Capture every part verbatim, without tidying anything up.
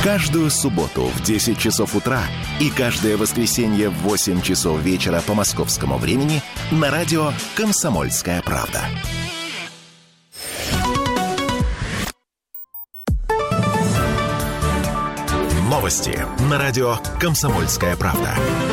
Каждую субботу в десять часов утра и каждое воскресенье в восемь часов вечера по московскому времени на радио «Комсомольская правда». Новости на радио «Комсомольская правда».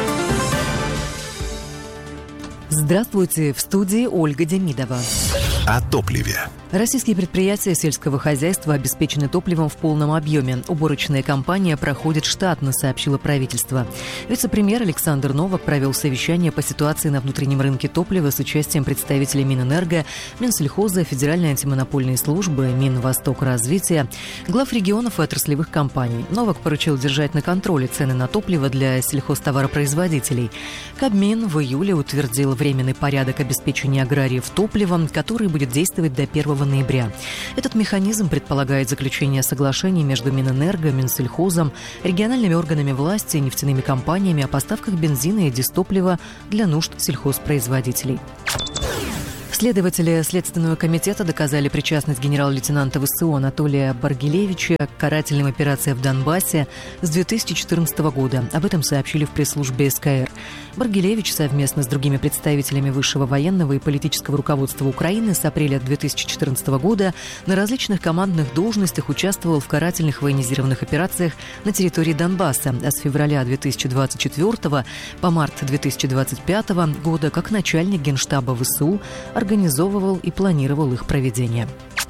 Здравствуйте, в студии Ольга Демидова. О топливе. Российские предприятия сельского хозяйства обеспечены топливом в полном объеме. Уборочная кампания проходит штатно, сообщило правительство. Вице-премьер Александр Новак провел совещание по ситуации на внутреннем рынке топлива с участием представителей Минэнерго, Минсельхоза, Федеральной антимонопольной службы, Минвостокразвития, глав регионов и отраслевых компаний. Новак поручил держать на контроле цены на топливо для сельхозтоваропроизводителей. Кабмин в июле утвердил временный порядок обеспечения аграриев топливом, который будет действовать до первого ноября. Этот механизм предполагает заключение соглашений между Минэнерго, Минсельхозом, региональными органами власти и нефтяными компаниями о поставках бензина и дистоплива для нужд сельхозпроизводителей. Следователи Следственного комитета доказали причастность генерал-лейтенанта ВСУ Анатолия Баргилевича к карательным операциям в Донбассе с две тысячи четырнадцатого года. Об этом сообщили в пресс-службе СКР. Баргилевич совместно с другими представителями высшего военного и политического руководства Украины с апреля две тысячи четырнадцатого года на различных командных должностях участвовал в карательных военизированных операциях на территории Донбасса, а с февраля две тысячи двадцать четвёртого по март две тысячи двадцать пятого года как начальник Генштаба ВСУ организовывал и планировал их проведение.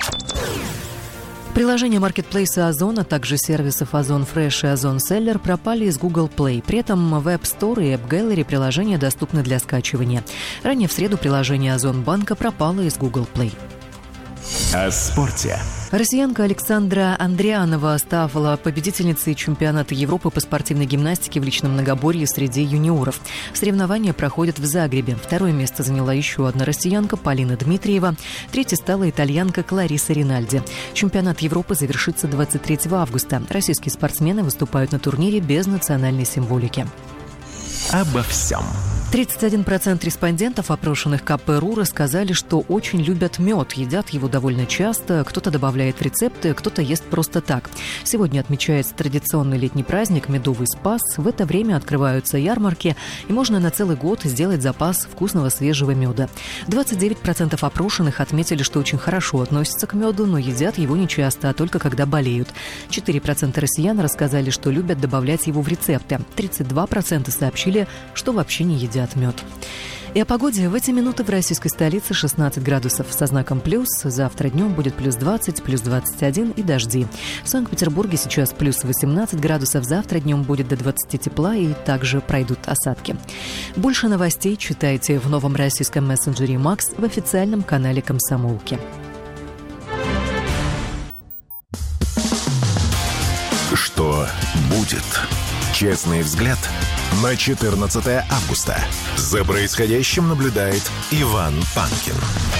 Приложения маркетплейса Озон, а также сервисов Озон Fresh и Озон Seller пропали из Google Play. При этом в App Store и App Gallery приложения доступны для скачивания. Ранее в среду приложение Озон Банка пропало из Google Play. О спорте. Россиянка Александра Андрианова стала победительницей чемпионата Европы по спортивной гимнастике в личном многоборье среди юниоров. Соревнования проходят в Загребе. Второе место заняла еще одна россиянка Полина Дмитриева. Третьей стала итальянка Клариса Ринальди. Чемпионат Европы завершится двадцать третьего августа. Российские спортсмены выступают на турнире без национальной символики. Обо всем. тридцать один процент респондентов, опрошенных КПРУ, рассказали, что очень любят мед, едят его довольно часто, кто-то добавляет в рецепты, кто-то ест просто так. Сегодня отмечается традиционный летний праздник «Медовый Спас». В это время открываются ярмарки, и можно на целый год сделать запас вкусного свежего меда. двадцать девять процентов опрошенных отметили, что очень хорошо относятся к меду, но едят его не часто, а только когда болеют. четыре процента россиян рассказали, что любят добавлять его в рецепты. тридцать два процента сообщили, что вообще не едят мед. И о погоде. В эти минуты в российской столице шестнадцать градусов со знаком плюс. Завтра днем будет плюс двадцать, плюс двадцать один и дожди. В Санкт-Петербурге сейчас плюс восемнадцать градусов. Завтра днем будет до двадцати тепла и также пройдут осадки. Больше новостей читайте в новом российском мессенджере Макс в официальном канале Комсомолки. Что будет? Честный взгляд на четырнадцатое августа. За происходящим наблюдает Иван Панкин.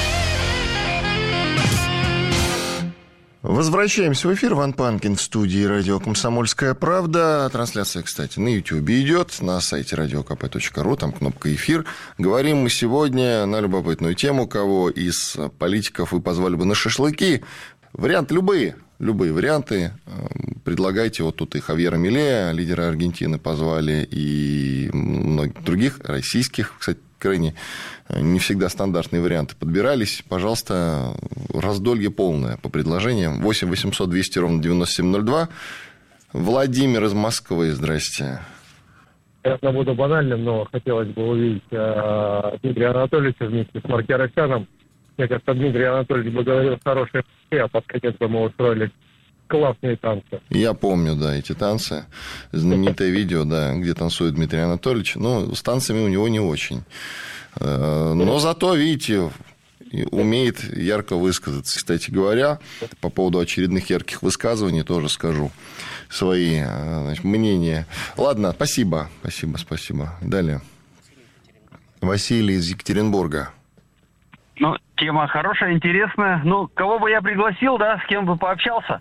Возвращаемся в эфир. Иван Панкин в студии радио «Комсомольская правда». Трансляция, кстати, на Ютьюбе идет, на сайте радио ка пэ точка ру, там кнопка «Эфир». Говорим мы сегодня на любопытную тему, кого из политиков вы позвали бы на шашлыки. Варианты любые. Любые варианты предлагайте. Вот тут и Хавьера Милея, лидера Аргентины, позвали, и многих других, российских, кстати, крайне не всегда стандартные варианты подбирались. Пожалуйста, раздолье полное по предложениям. восемь восемьсот двести ровно девяносто семь ноль два. Владимир из Москвы, здрасте. Я буду банальным, но хотелось бы увидеть э, Дмитрия Анатольевича вместе с Маркиаросяном. Мне кажется, Дмитрий Анатольевич бы говорил хорошие, а под конец бы мы устроили классные танцы. Я помню, да, эти танцы. Знаменитое видео, да, где танцует Дмитрий Анатольевич. Ну, с танцами у него не очень. Но зато, видите, умеет ярко высказаться. Кстати говоря, по поводу очередных ярких высказываний тоже скажу свои, значит, мнения. Ладно, спасибо. Спасибо, спасибо. Далее. Василий из Екатеринбурга. Ну, тема хорошая, интересная. Ну, кого бы я пригласил, да, с кем бы пообщался?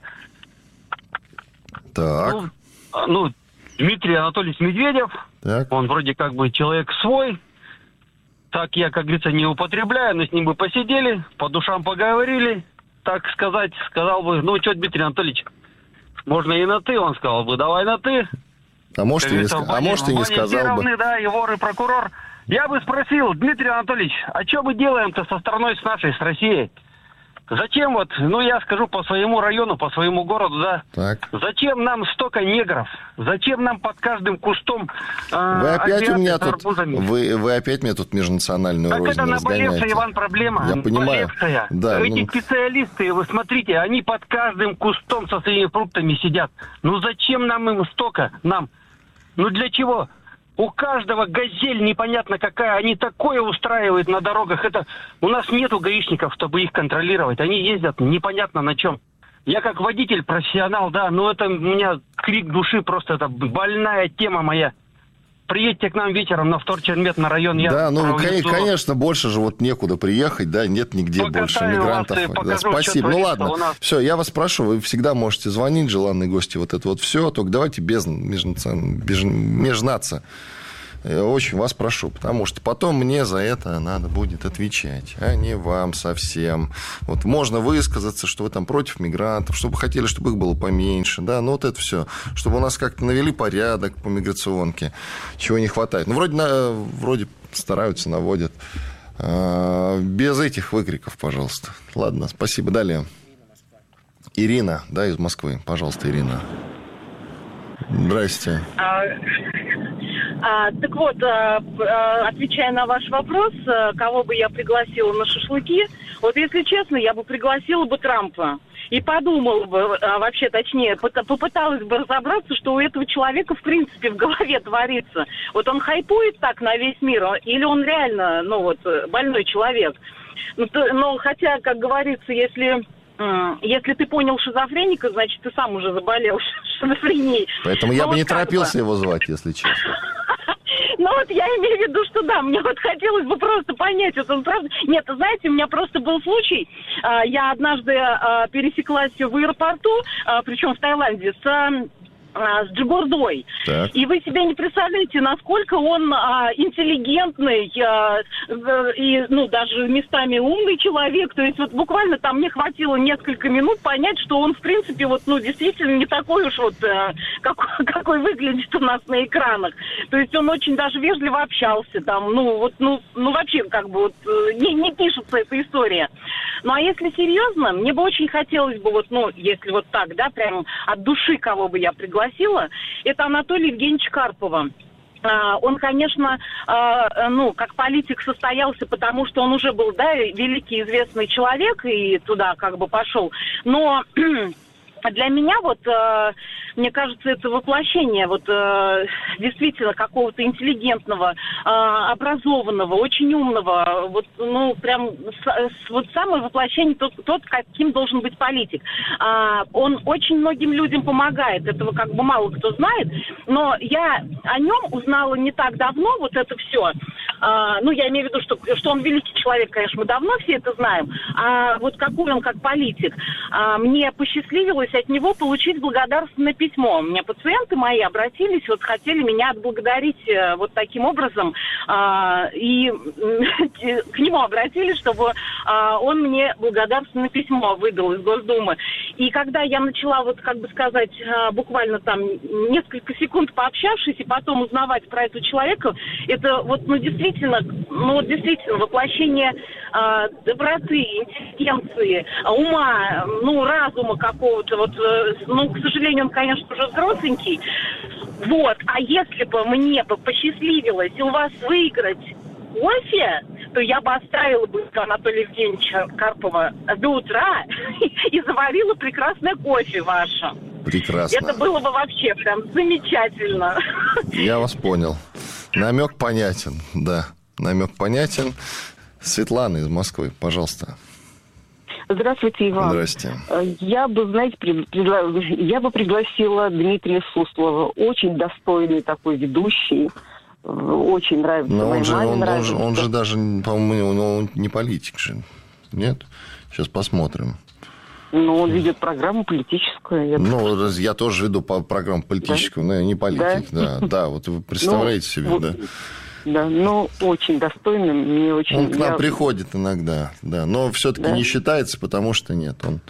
Так. Ну, ну Дмитрий Анатольевич Медведев. Так. Он вроде как бы человек свой. Так я, как говорится, не употребляю, но с ним бы посидели, по душам поговорили. Так сказать, сказал бы, ну, что, Дмитрий Анатольевич, можно и на «ты», он сказал бы, давай на «ты». А может, и не, ск... а может и не сказал все равны, бы. Да, и вор, и прокурор. Я бы спросил, Дмитрий Анатольевич, а что мы делаем-то со страной, с нашей, с Россией? Зачем вот, ну я скажу по своему району, по своему городу, да. Так. Зачем нам столько негров? Зачем нам под каждым кустом э, Вы опять у меня тут, арбузами? вы, вы опять мне тут межнациональную так рознь разгоняете. Так это наболевшая, Иван, проблема. Я понимаю. Да, Эти ну... специалисты, вы смотрите, они под каждым кустом со своими фруктами сидят. Ну зачем нам им столько? Нам? Ну для чего? У каждого газель непонятно какая, они такое устраивают на дорогах. Это у нас нету гаишников, чтобы их контролировать. Они ездят непонятно на чем. Я как водитель, профессионал, да, но это у меня крик души, просто это больная тема моя. Приедьте к нам вечером на Вторчермет, на район. Я да, ну, проведу. Конечно, больше же вот некуда приехать, да, нет нигде Покатаю больше мигрантов. покажу, да, спасибо. Ну ладно, нас... все, я вас прошу, вы всегда можете звонить, желанные гости, вот это вот все, только давайте без межнаться. Я очень вас прошу, потому что потом мне за это надо будет отвечать, а не вам совсем. Вот можно высказаться, что вы там против мигрантов, чтобы хотели, чтобы их было поменьше, да, ну вот это все, чтобы у нас как-то навели порядок по миграционке, чего не хватает. Ну, вроде, на, вроде стараются, наводят. А, без этих выкриков, пожалуйста. Ладно, спасибо. Далее. Ирина, да, из Москвы. Пожалуйста, Ирина. Здрасте. А, так вот, а, а, отвечая на ваш вопрос, а, кого бы я пригласила на шашлыки, вот если честно, я бы пригласила бы Трампа. И подумала бы, а, вообще, точнее, попыталась бы разобраться, что у этого человека, в принципе, в голове творится. Вот он хайпует так на весь мир, или он реально, ну вот, больной человек. Ну, то, но хотя, как говорится, если... Если ты понял шизофреника, значит, ты сам уже заболел шизофренией. Поэтому я бы не торопился его звать, если честно. Ну вот я имею в виду, что да, мне вот хотелось бы просто понять, вот он правда... Нет, знаете, у меня просто был случай, я однажды пересеклась в аэропорту, причем в Таиланде, с... с Джигурдой. Так. И вы себе не представляете, насколько он а, интеллигентный а, и, ну, даже местами умный человек. То есть вот буквально там мне хватило несколько минут понять, что он, в принципе, вот, ну, действительно не такой уж вот, а, какой, какой выглядит у нас на экранах. То есть он очень даже вежливо общался там, ну, вот, ну, ну вообще, как бы, вот, не, не пишется эта история. Ну, а если серьезно, мне бы очень хотелось бы, вот, ну, если вот так, да, прям от души кого бы я пригласила, это Анатолий Евгеньевич Карпова. Он, конечно, ну, как политик состоялся, потому что он уже был, да, великий известный человек и туда как бы пошел. Но для меня вот, мне кажется, это воплощение вот действительно какого-то интеллигентного, образованного, очень умного, вот, ну, прям вот самое воплощение тот, тот, каким должен быть политик. Он очень многим людям помогает, этого как бы мало кто знает, но я о нем узнала не так давно, вот это все. Ну, я имею в виду, что, что он великий человек, конечно, мы давно все это знаем, а вот какой он как политик. Мне посчастливилось от него получить благодарственное письмо. У меня пациенты мои обратились, вот хотели меня отблагодарить вот таким образом, а, и к нему обратились, чтобы а, он мне благодарственное письмо выдал из Госдумы. И когда я начала, вот как бы сказать, буквально там несколько секунд пообщавшись и потом узнавать про этого человека, это вот, ну, действительно, ну, вот действительно воплощение а, доброты, интеллигенции, ума, ну, разума какого-то, вот, ну, к сожалению, он, конечно, уже взросленький. Вот. А если бы мне бы посчастливилось у вас выиграть кофе, то я бы оставила бы Анатолия Евгеньевича Карпова до утра и заварила прекрасное кофе ваше. Прекрасно. Это было бы вообще прям замечательно. Я вас понял. Намек понятен, да. Намек понятен. Светлана из Москвы, пожалуйста. Здравствуйте, Иван. Здрасте. Я бы, знаете, пригла... я бы пригласила Дмитрия Суслова. Очень достойный такой ведущий. Очень нравится. Но он же, маме он, нравится. Он, же, он же даже, по-моему, он не политик же. Нет? Сейчас посмотрим. Ну, он ведет программу политическую. Я ну, я тоже веду программу политическую, да? но я не политик. Да, да, да, вот вы представляете ну, себе, вот, да. Да, ну, очень достойный, мне очень... Он к нам я... приходит иногда, да, но все-таки да? не считается, потому что нет, он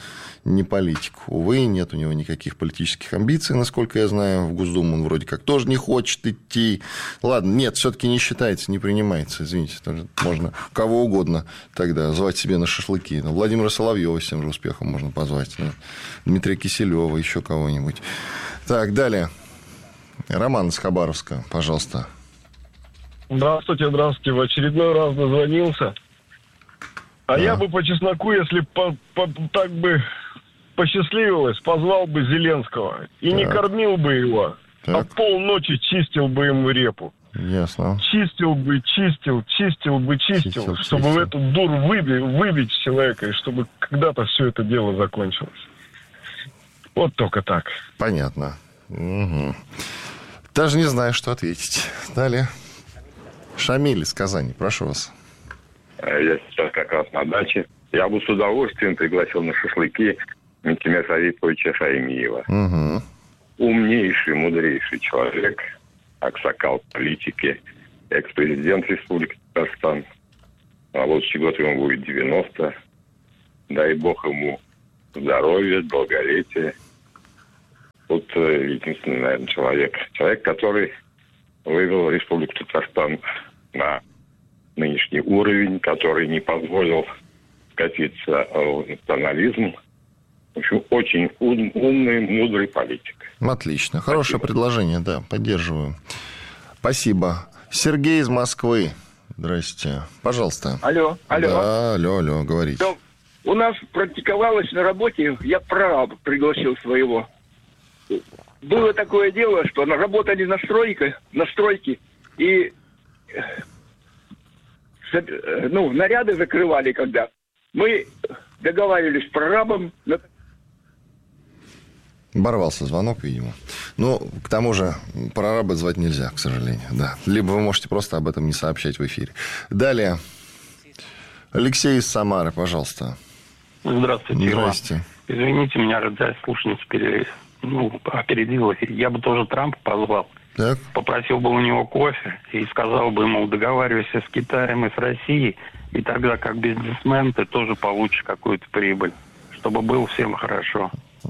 не политик. Увы, нет у него никаких политических амбиций, насколько я знаю. В Госдуму он вроде как тоже не хочет идти. Ладно, нет, все-таки не считается, не принимается, извините. Можно кого угодно тогда звать себе на шашлыки. Владимира Соловьева с тем же успехом можно позвать. Дмитрия Киселева, еще кого-нибудь. Так, далее. Роман из Хабаровска, пожалуйста. Здравствуйте, здравствуйте. В очередной раз дозвонился. А да. Я бы по чесноку, если по, по, так бы посчастливилось, позвал бы Зеленского. И так. не кормил бы его, так. а полночи чистил бы ему репу. Ясно. Чистил бы, чистил, чистил бы, чистил, чистил чтобы чистил. эту дуру выбить, выбить человека, и чтобы когда-то все это дело закончилось. Вот только так. Понятно. Угу. Даже не знаю, что ответить. Далее. Шамиль из Казани, прошу вас. Я сейчас как раз на даче. Я бы с удовольствием пригласил на шашлыки Митимира Сариповича Шаймиева. Угу. Умнейший, мудрейший человек, аксакал политики, экс-президент Республики Татарстан. А вот следующий год ему будет девяносто. Дай бог ему здоровья, долголетия. Вот единственный, наверное, человек. Человек, который вывел Республику Татарстан на нынешний уровень, который не позволил скатиться в национализм. В общем, очень ум, умный, мудрый политик. Отлично. Хорошее Спасибо. предложение, да, поддерживаю. Спасибо. Сергей из Москвы. Здрасте. Пожалуйста. Алло, алло. Да, алло, алло, говорите. То у нас практиковалось на работе, я прораба пригласил своего. Было такое дело, что работали на стройке, на стройке, и ну, наряды закрывали, когда мы договаривались с прорабом. Оборвался звонок, видимо. Ну, к тому же, прораба звать нельзя, к сожалению. Да. Либо вы можете просто об этом не сообщать в эфире. Далее. Алексей из Самары, пожалуйста. Здравствуйте. Здравствуйте. Извините, меня радиослушница пере... ну, опередила. Я бы тоже Трампа позвал. Так. Попросил бы у него кофе и сказал бы ему: договаривайся с Китаем и с Россией, и тогда, как бизнесмен, ты тоже получишь какую-то прибыль, чтобы было всем хорошо.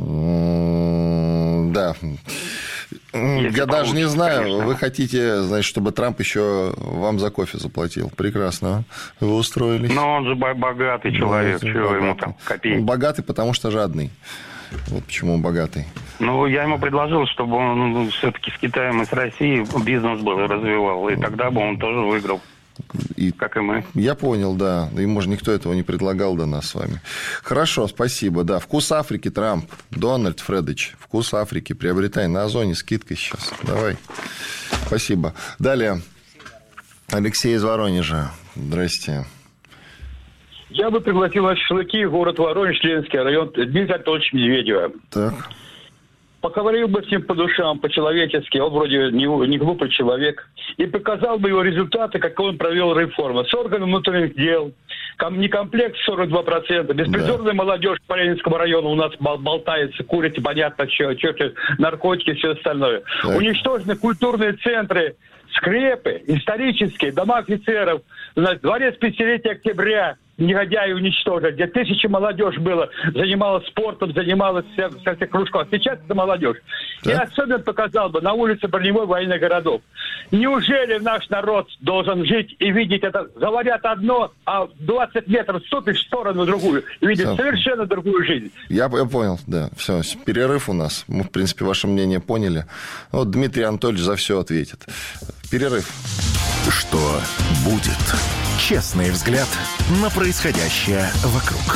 Да. Если Я даже не знаю, конечно. Вы хотите, значит, чтобы Трамп еще вам за кофе заплатил. Прекрасно. Вы устроились. Но он же богатый человек. Ну, чего ему там копейки? Он богатый, потому что жадный. Вот почему он богатый. Ну, я ему предложил, чтобы он ну, все-таки с Китаем и с Россией бизнес был и развивал. И тогда бы он тоже выиграл. И, как и мы. Я понял, да. Ему же никто этого не предлагал до нас с вами. Хорошо, спасибо. Да, вкус Африки, Трамп. Дональд Фредович, вкус Африки. Приобретай на Озоне, скидка сейчас. Давай. Спасибо. Далее. Алексей из Воронежа. Здрасте. Я бы пригласил на шашлыки город Воронеж, Ленинский район, Дмитрия Анатольевича Медведева. Так. Поговорил бы с ним по душам, по-человечески, он вроде не, не глупый человек, и показал бы его результаты, как он провел реформу. С органами внутренних дел, некомплект сорок два процента, беспризорная да. молодежь по Ленинскому району у нас болтается, курит, непонятно что, что наркотики, все остальное. Так. Уничтожены культурные центры, скрепы, исторические, дома офицеров, дворец пятидесятилетия октября, негодяи уничтожили, где тысячи молодежь было, занималась спортом, занималась вся, вся, вся кружков. Сейчас это молодежь. Да? Я особенно показал бы на улице броневой военных городов. Неужели наш народ должен жить и видеть это? Говорят одно, а двадцать метров ступишь в сторону другую и видишь Все. совершенно другую жизнь. Я, я понял, да. Все, перерыв у нас. Мы, в принципе, ваше мнение поняли. Вот Дмитрий Анатольевич за все ответит. Перерыв. Что будет? Честный взгляд на происходящее вокруг.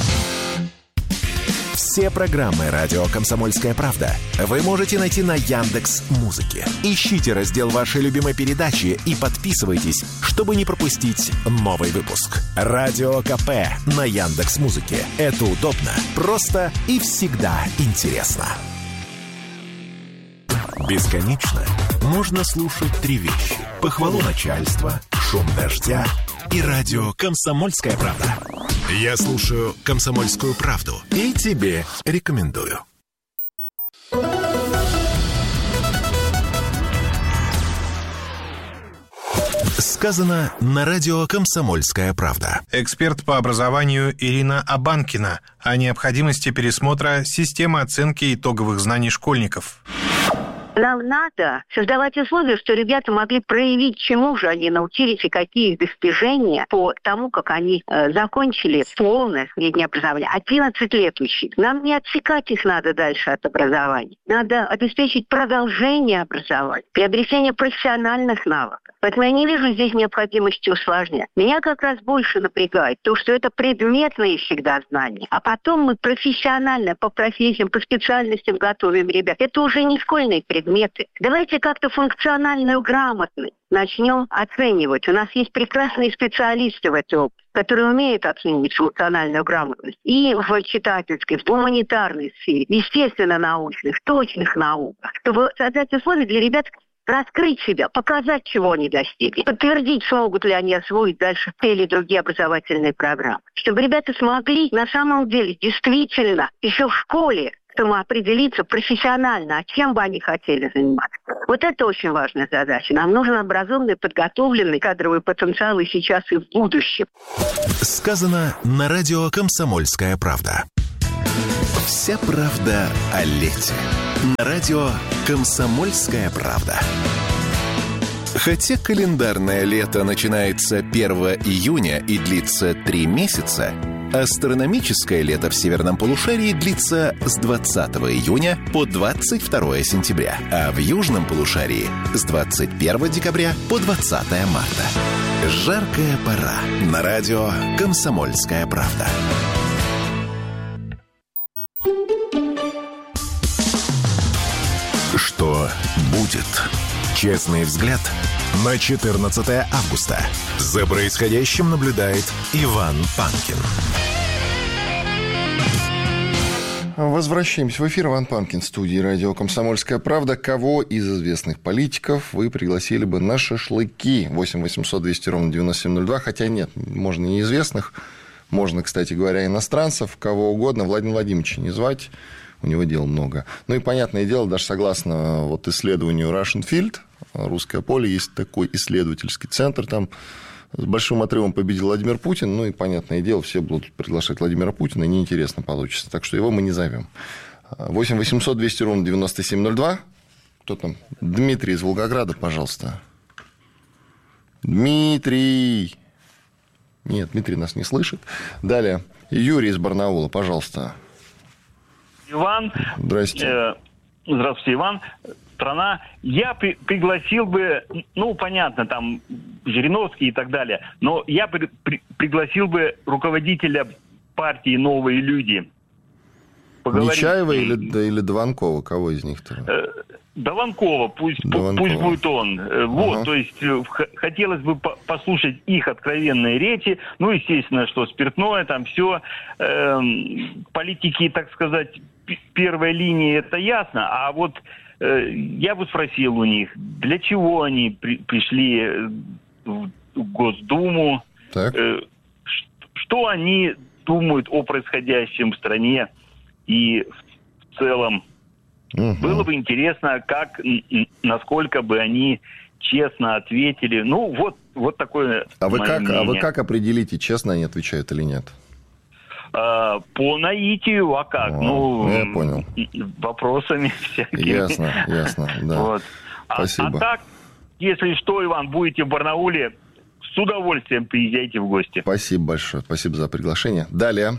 Все программы «Радио Комсомольская правда» вы можете найти на Яндекс.Музыке. Ищите раздел вашей любимой передачи и подписывайтесь, чтобы не пропустить новый выпуск. Радио КП на Яндекс.Музыке. Это удобно, просто и всегда интересно. Бесконечно можно слушать три вещи: похвалу начальства, шум дождя и радио «Комсомольская правда». Я слушаю «Комсомольскую правду» и тебе рекомендую. Сказано на радио «Комсомольская правда». Эксперт по образованию Ирина Абанкина о необходимости пересмотра системы оценки итоговых знаний школьников. Нам надо создавать условия, что ребята могли проявить, чему же они научились и какие их достижения по тому, как они э, закончили полное среднее образование. одиннадцать лет учить. Нам не отсекать их надо дальше от образования. Надо обеспечить продолжение образования, приобретение профессиональных навыков. Поэтому я не вижу здесь необходимости усложнять. Меня как раз больше напрягает то, что это предметные всегда знания. А потом мы профессионально по профессиям, по специальностям готовим ребят. Это уже не школьные предметы. Давайте как-то функциональную грамотность начнем оценивать. У нас есть прекрасные специалисты в этой области, которые умеют оценивать функциональную грамотность. И в читательской, в гуманитарной сфере, естественно, научных, точных науках. Чтобы создать условия для ребят раскрыть себя, показать, чего они достигли, подтвердить, смогут ли они освоить дальше те или другие образовательные программы. Чтобы ребята смогли на самом деле действительно еще в школе самоопределиться профессионально, а чем бы они хотели заниматься. Вот это очень важная задача. Нам нужен образованный, подготовленный кадровый потенциал и сейчас, и в будущем. Сказано на радио «Комсомольская правда». Вся правда о лете. На радио «Комсомольская правда». Хотя календарное лето начинается первого июня и длится три месяца, астрономическое лето в северном полушарии длится с двадцатого июня по двадцать второе сентября, а в южном полушарии с двадцать первого декабря по двадцатое марта. Жаркая пора. На радио «Комсомольская правда». Что будет? Честный взгляд на четырнадцатое августа. За происходящим наблюдает Иван Панкин. Возвращаемся в эфир. Иван Панкин, студии радио «Комсомольская правда». Кого из известных политиков вы пригласили бы на шашлыки? восемь восемьсот двести ровно девяносто семь ноль два. Хотя нет, можно неизвестных. Можно, кстати говоря, иностранцев, кого угодно. Владимира Владимировича не звать. У него дел много. Ну и, понятное дело, даже согласно вот исследованию Russian Field, «Русское поле», есть такой исследовательский центр, там с большим отрывом победил Владимир Путин, ну и, понятное дело, все будут приглашать Владимира Путина, и неинтересно получится, так что его мы не зовем. восемь восемьсот двести ровно девяносто семь ноль два. Кто там? Дмитрий из Волгограда, пожалуйста. Дмитрий. Нет, Дмитрий нас не слышит. Далее. Юрий из Барнаула, пожалуйста. Иван. Здрасте. Э, здравствуйте, Иван. Страна. Я при, пригласил бы, ну, понятно, там, Жириновский и так далее, но я при, при, пригласил бы руководителя партии «Новые люди». Поговорить. Нечаева или, да, или Дованкова? Кого из них-то? Э, Дованкова, пусть, Дованкова. пусть будет он. Вот, ага. То есть хотелось бы послушать их откровенные речи. Ну, естественно, что спиртное, там все. Э, политики, так сказать, первой линии, это ясно. А вот э, я бы спросил у них, для чего они при, пришли в Госдуму, э, что они думают о происходящем в стране и в целом. Угу. Было бы интересно, как, насколько бы они честно ответили. Ну, вот, вот такое а вы как, мнение. А вы как определите, честно они отвечают или нет? А, по наитию, а как? О, ну, я понял. Вопросами всякими. Ясно, ясно, да. Вот. Спасибо. А, а так, если что, Иван, будете в Барнауле, с удовольствием приезжайте в гости. Спасибо большое, спасибо за приглашение. Далее.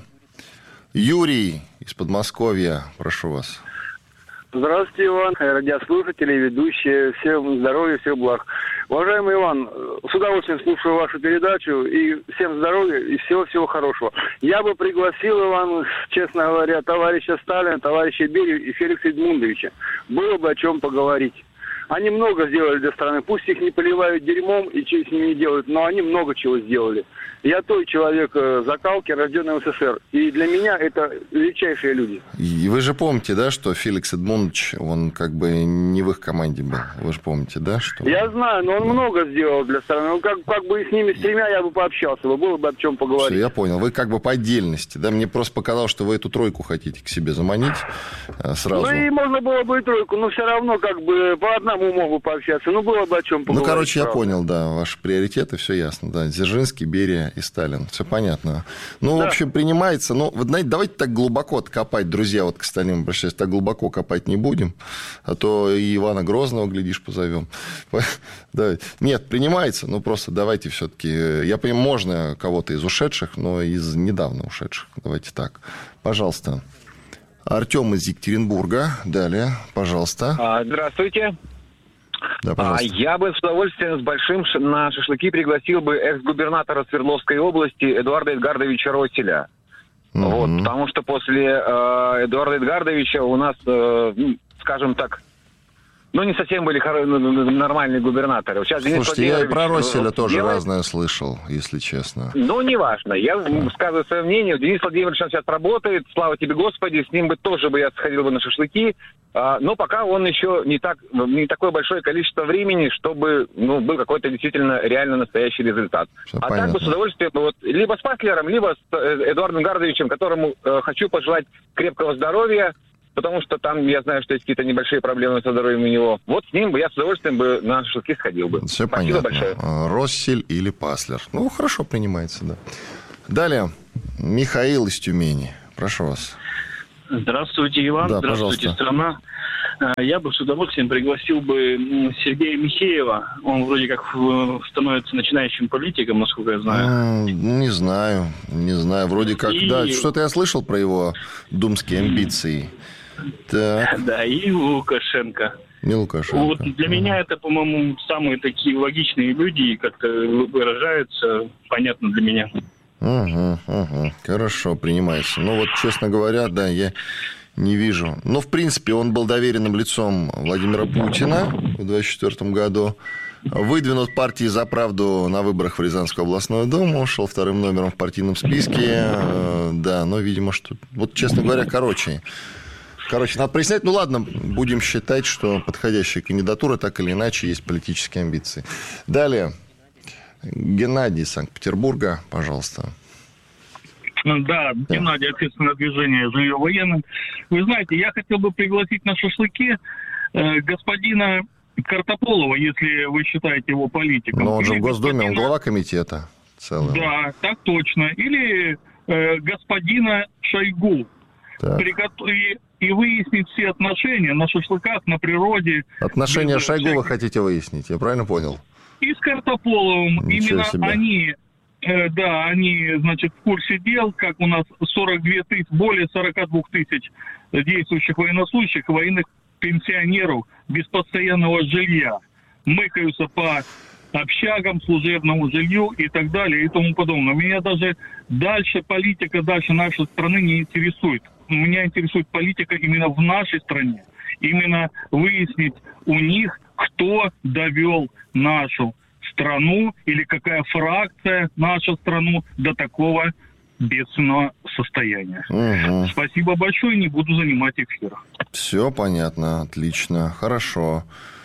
Юрий из Подмосковья, прошу вас. Здравствуйте, Иван, радиослушатели, ведущие. Всем здоровья, всех благ. Уважаемый Иван, с удовольствием слушаю вашу передачу. И всем здоровья и всего-всего хорошего. Я бы пригласил, Иван, честно говоря, товарища Сталина, товарища Берию и Феликса Эдмундовича. Было бы о чем поговорить. Они много сделали для страны. Пусть их не поливают дерьмом и что с ними не делают, но они много чего сделали. Я той человек закалки, рожденный в СССР. И для меня это величайшие люди. И вы же помните, да, что Феликс Эдмундович, он как бы не в их команде был. Вы же помните, да? Что... Я знаю, но он много сделал для страны. Ну, как, как бы с ними, с тремя я бы пообщался. Было бы о чем поговорить. Все, я понял. Вы как бы по отдельности. Да? Мне просто показалось, что вы эту тройку хотите к себе заманить сразу. Ну, и можно было бы и тройку, но все равно как бы по одному одному мог бы пообщаться, ну, было бы о чем поговорить. Ну, короче, правда. я понял, да, ваши приоритеты, все ясно, да, Дзержинский, Берия и Сталин, все понятно. Ну, да. В общем, принимается, ну, вы знаете, давайте так глубоко копать, друзья, вот к остальным обращаюсь, так глубоко копать не будем, а то и Ивана Грозного, глядишь, позовем. Да. Нет, принимается, ну, просто давайте все-таки, я понимаю, можно кого-то из ушедших, но из недавно ушедших, давайте так, пожалуйста. Артем из Екатеринбурга. Далее, пожалуйста. А, здравствуйте. Да, пожалуйста. А, я бы с удовольствием с большим ш... на шашлыки пригласил бы экс-губернатора Свердловской области Эдуарда Эдгардовича Росселя. Mm-hmm. Вот, потому что после э, Эдуарда Эдгардовича у нас, э, скажем так, ну, не совсем были хор... нормальные губернаторы. Сейчас Слушайте, я и про Росселя тоже делает... разное слышал, если честно. Ну, неважно. Я высказываю свое мнение. Денис Владимирович сейчас работает. Слава тебе, Господи. С ним бы тоже бы я сходил бы на шашлыки. А, но пока он еще не, так, не такое большое количество времени, чтобы ну, был какой-то действительно реально настоящий результат. Все а понятно. Так бы с удовольствием вот, либо с Паслером, либо с Эдуардом Гардовичем, которому э, хочу пожелать крепкого здоровья, потому что там, я знаю, что есть какие-то небольшие проблемы со здоровьем у него. Вот с ним бы я с удовольствием бы на шашлыки сходил бы. Все Спасибо понятно. большое. Россель или Паслер. Ну, хорошо принимается, да. Далее, Михаил из Тюмени. Прошу вас. Здравствуйте, Иван. Да, здравствуйте, пожалуйста. страна. Я бы с удовольствием пригласил бы Сергея Михеева. Он вроде как становится начинающим политиком, насколько я знаю. Не знаю, не знаю. Вроде как, И... да, что-то я слышал про его думские амбиции. Так. Да, и Лукашенко. Не Лукашенко. Вот для uh-huh. меня это, по-моему, самые такие логичные люди, как-то выражаются, понятно для меня. Угу, угу. Хорошо, принимается. Ну вот, честно говоря, да, я не вижу. Но, в принципе, он был доверенным лицом Владимира Путина в двадцать четвёртом году. Выдвинут партией «За правду» на выборах в Рязанскую областную думу, шел вторым номером в партийном списке. Да, но, видимо, что... Вот, честно говоря, короче... Короче, надо прояснять. Ну, ладно, будем считать, что подходящая кандидатура, так или иначе, есть политические амбиции. Далее. Геннадий из Санкт-Петербурга, пожалуйста. Да, Геннадий, ответственное движение «Жилье военным». Вы знаете, я хотел бы пригласить на шашлыки э, господина Картополова, если вы считаете его политиком. Но он же Или в Госдуме, господина... он глава комитета целого. Да, так точно. Или э, господина Шойгу. Приготов... И, и выяснить все отношения на шашлыках, на природе. Отношения без... Шойгу вы хотите выяснить, я правильно понял? И с Картополовым. Ничего Именно себе. они, э, да, они, значит, в курсе дел, как у нас сорок две тысячи, более сорок два тысяч действующих военнослужащих, военных пенсионеров без постоянного жилья. Мыкаются по общагам, служебному жилью и так далее и тому подобное. Меня даже дальше политика, дальше нашей страны не интересует. Меня интересует политика именно в нашей стране. Именно выяснить у них, кто довел нашу страну или какая фракция нашу страну до такого бедственного состояния. Угу. Спасибо большое, не буду занимать эфир. Все понятно, отлично, хорошо.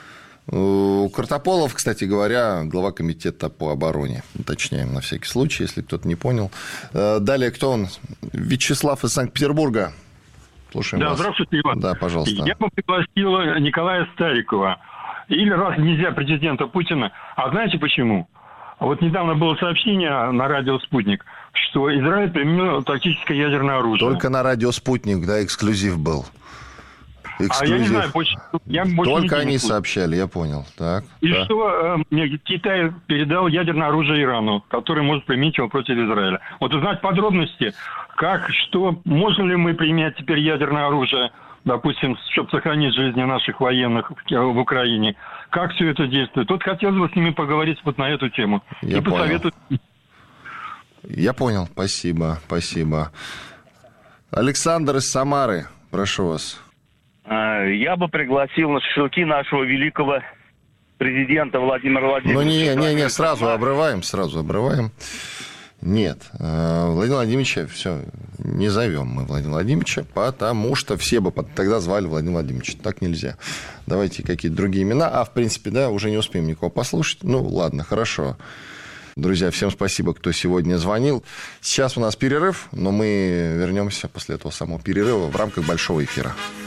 У Картополов, кстати говоря, глава комитета по обороне. Уточняем на всякий случай, если кто-то не понял. Далее, кто он? Вячеслав из Санкт-Петербурга. Слушаем да, вас. Здравствуйте, Иван. Да, пожалуйста. Я бы пригласил Николая Старикова. Или раз нельзя президента Путина. А знаете почему? Вот недавно было сообщение на радио «Спутник», что Израиль применил тактическое ядерное оружие. Только на радио «Спутник», да, эксклюзив был. Эксклюзив. А я не знаю, больше, я больше Только они не сообщали, я понял. Так, И да. что э, Китай передал ядерное оружие Ирану, которое может применить его против Израиля. Вот узнать подробности, как, что, можем ли мы применять теперь ядерное оружие, допустим, чтобы сохранить жизни наших военных в Украине. Как все это действует? Тут хотелось бы с ними поговорить вот на эту тему. Я и понял. посоветовать. Я понял, спасибо, спасибо. Александр из Самары, прошу вас. Я бы пригласил на шашлыки нашего великого президента Владимира Владимировича. Ну, не, не, не, сразу обрываем, сразу обрываем. Нет, Владимира Владимировича все, не зовем мы Владимира Владимировича, потому что все бы тогда звали Владимира Владимировича. Так нельзя. Давайте какие-то другие имена. А, в принципе, да, уже не успеем никого послушать. Ну, ладно, хорошо. Друзья, всем спасибо, кто сегодня звонил. Сейчас у нас перерыв, но мы вернемся после этого самого перерыва в рамках большого эфира.